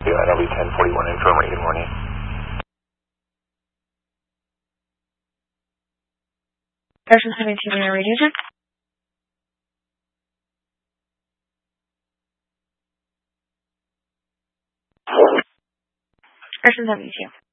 NLV 1041 Infirmary, good morning. Person 17 in a radio check. Person 72.